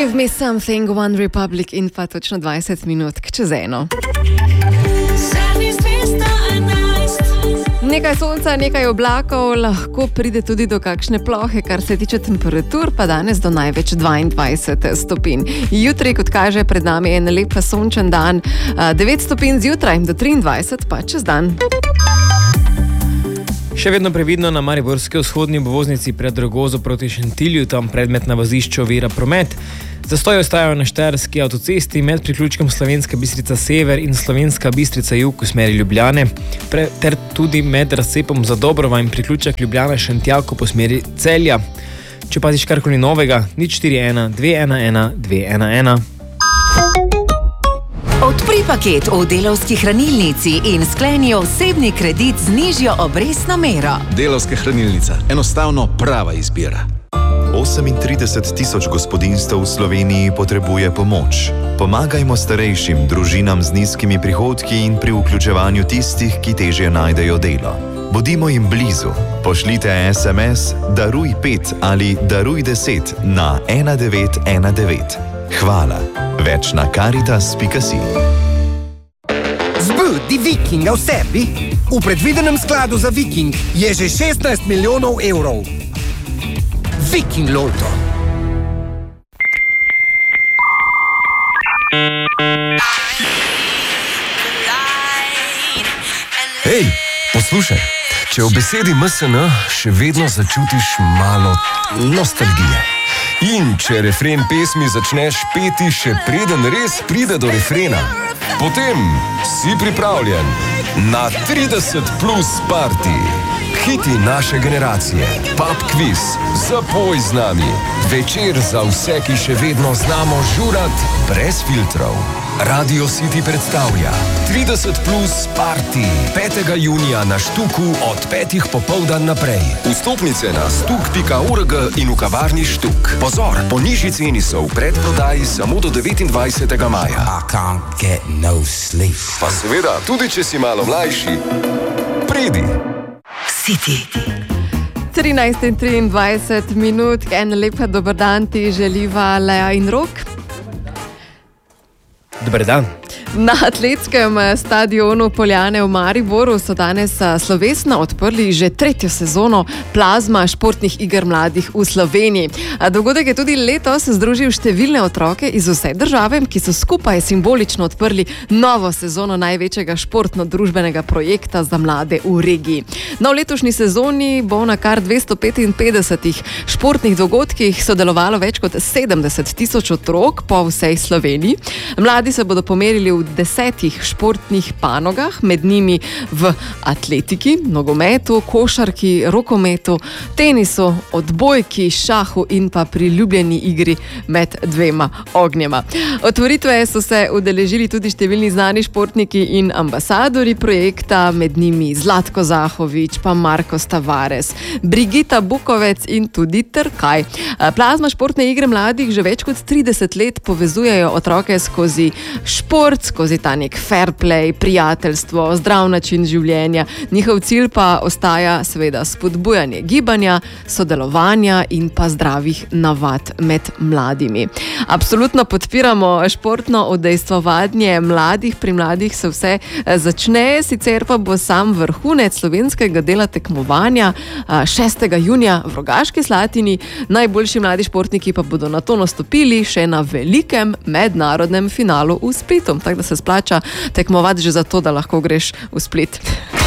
Give me something, One Republic in pa točno 20 minut čez eno. Nekaj sonca, nekaj oblakov, lahko pride tudi do kakšne plohe, kar se tiče temperatur, pa danes do največ 22 stopinj. Jutri, kot kaže, pred nami je en lep sončen dan, 9 stopinj zjutraj do 23 pa čez dan. Še vedno previdno na mariborski vzhodni obvoznici pred Rogozo proti Šentilju, tam predmet na vozišču ovira promet. Zastoji ostajajo na štajerski avtocesti med priključkom Slovenska Bistrica Sever in Slovenska Bistrica Jug v smeri Ljubljane, ter tudi med razcepom za Dobrova in priključek Ljubljana Šentjako po smeri Celja. Če paziš karkoli novega, 041 211 211. Odpri paket v Delavski hranilnici in skleni osebni kredit z nižjo obrestno mero. Delavska hranilnica. Enostavno prava izbira. 38 tisoč gospodinjstev v Sloveniji potrebuje pomoč. Pomagajmo starejšim, družinam z nizkimi prihodki in pri vključevanju tistih, ki težje najdejo delo. Bodimo jim blizu. Pošljite SMS Daruj 5 ali Daruj 10 na 1919. Hvala. Več na caritas.si. Zbudi Vikinga v sebi. V predvidenem skladu za Viking je že 16 milijonov evrov. Viking Lotto. Hej, poslušaj, če v besedi MSN še vedno začutiš malo nostalgije. In če refren pesmi začneš peti še preden res pride do refrena, potem si pripravljen na 30 plus party. Hiti naše generacije, pub quiz, zapoj z nami, večer za vse, ki še vedno znamo žurat brez filtrov. Radio City predstavlja 30 plus party 5. junija na Štuku od 5. popoldan naprej. Vstopnice na stuk.org in v kavarni Štuk. Pozor, po nižji ceni so v predprodaji samo do 29. maja. I can't get no sleep. Pa seveda, tudi če si malo mlajši, pridi. City. 13:23 minut, en lep dober dan ti želiva Lea in Rok. Dober dan. Na atletskem stadionu Poljane v Mariboru so danes slovesno odprli že 3. sezono Plazma športnih iger mladih v Sloveniji. Dogodek je tudi letos združil številne otroke iz vse države, ki so skupaj simbolično odprli novo sezono največjega športno-družbenega projekta za mlade v regiji. Na letošnji sezoni bo na kar 255 športnih dogodkih sodelovalo več kot 70 tisoč otrok po vsej Sloveniji. Mladi se bodo pomerili v 10 športnih panogah, med njimi v atletiki, nogometu, košarki, rokometu, tenisu, odbojki, šahu in pa priljubljeni igri med dvema ognjema. Otvoritve so se udeležili tudi številni znani športniki in ambasadori projekta, med njimi Zlatko Zahovič, pa Marko Tavares, Brigita Bukovec in tudi Trkaj. Plazma športne igre mladih že več kot 30 let povezujejo otroke skozi šport, skozi ta nek fair play, prijateljstvo, zdrav način življenja. Njihov cilj pa ostaja seveda spodbujanje gibanja, sodelovanja in pa zdravih navad med mladimi. Absolutno podpiramo športno udejstvovanje mladih. Pri mladih se vse začne, sicer pa bo sam vrhunec slovenskega dela tekmovanja 6. junija v Rogaški Slatini. Najboljši mladi športniki pa bodo na to nastopili še na velikem mednarodnem finalu v Splitu. Tako da se splača tekmovati že zato, da lahko greš v Split.